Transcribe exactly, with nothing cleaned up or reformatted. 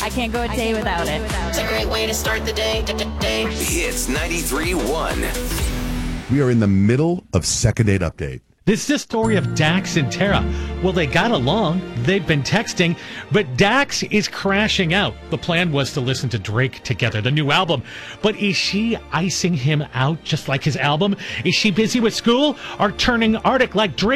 I can't go a day without it. It's a great way to start the day. day. Hits ninety-three point one. We are in the middle of Second Date Update. This is the story of Dax and Tara. Well, they got along. They've been texting, but Dax is crashing out. The plan was to listen to Drake together, the new album. But is she icing him out just like his album? Is she busy with school or turning Arctic like Drake?